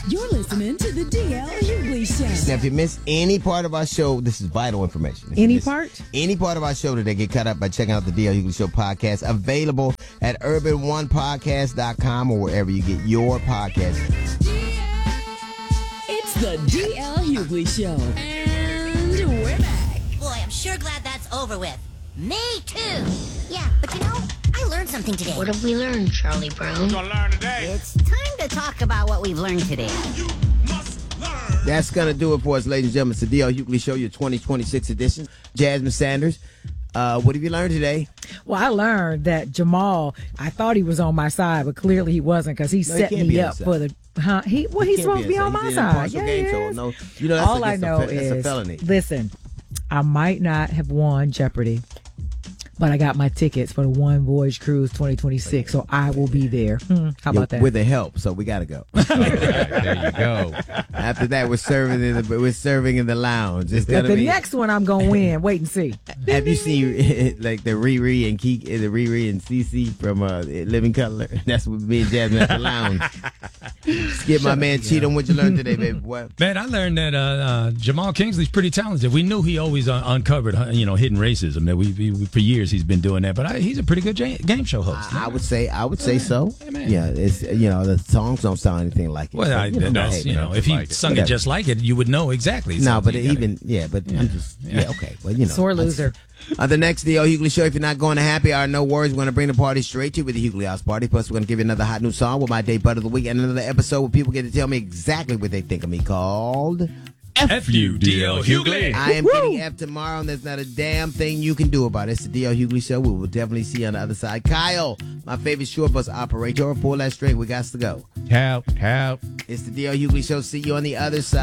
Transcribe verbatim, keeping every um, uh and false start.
You're listening to the D L Hughley Show. Now, if you miss any part of our show, this is vital information. If any part? Any part of our show today, get caught up by checking out the D L Hughley Show podcast, available at urban one podcast dot com or wherever you get your podcasts. It's the D L Hughley Show. And we're back. Boy, I'm sure glad that's over with. Me too. Yeah, but you know, I learned something today. What have we learned, Charlie Brown? We're gonna learn today. It's time to talk about what we've learned today. You must learn. That's going to do it for us, ladies and gentlemen. It's the D L Hughley Show, your twenty twenty-six edition. Jasmine Sanders, uh, what have you learned today? Well, I learned that Jamal, I thought he was on my side, but clearly he wasn't because he No, he set can't me be on up your for side. the. Huh? He well, He he's can't supposed to be on on side. my He's in a side. partial Yeah, game he show. is. No, you know, that's all I against a know fe- that's a is, felony. listen, I might not have won Jeopardy, but I got my tickets for the One Voyage Cruise twenty twenty-six, so I will be there. Hmm, how about that? With the help, so we got to go. All right, there you go. After that, we're serving in the we're serving in the lounge. It's But gonna the be. next one I'm gonna win. Wait and see. Have you seen like the Riri and Keek, the Riri and Cece from uh, Living Color? That's what me and Jasmine at the lounge. Skip, my man, Cheatham. What you learned today, baby boy? Man, I learned that uh, uh, Jamal Kingsley's pretty talented. We knew he always uh, uncovered, uh, you know, hidden racism. That we, we for years he's been doing that. But I, he's a pretty good ja- game show host. I, I would say, I would say so. Yeah, man. Yeah, it's you know the songs don't sound anything like it. Well, so, I, you know, that's, hey, you know, if he like it. sung Whatever. it just like it, you would know exactly. No, So but you gotta- even yeah, but I'm just yeah, okay. Well, you know, Sore that's- loser. On the next D L Hughley Show, if you're not going to happy hour, no worries. We're going to bring the party straight to you with the Hughley House Party. Plus, we're going to give you another hot new song with my day butt of the week and another episode where people get to tell me exactly what they think of me called F you, D L Hughley. I am getting F tomorrow, and there's not a damn thing you can do about it. It's the D L Hughley Show. We will definitely see you on the other side. Kyle, my favorite short bus operator, pull that string. We got to go. Help, help. It's the D L Hughley Show. See you on the other side.